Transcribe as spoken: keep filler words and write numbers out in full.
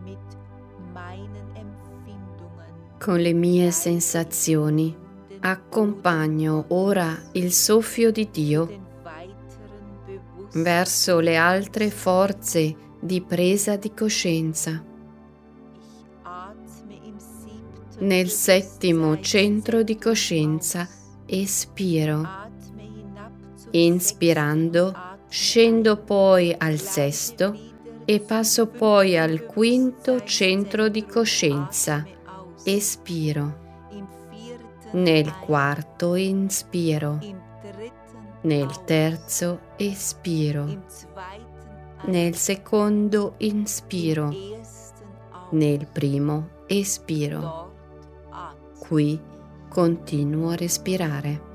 Con le mie sensazioni accompagno ora il soffio di Dio verso le altre forze di presa di coscienza. Nel settimo centro di coscienza espiro. Inspirando, scendo poi al sesto e passo poi al quinto centro di coscienza. Espiro. Nel quarto inspiro. Nel terzo espiro. Nel secondo inspiro. Nel primo espiro. Qui continuo a respirare.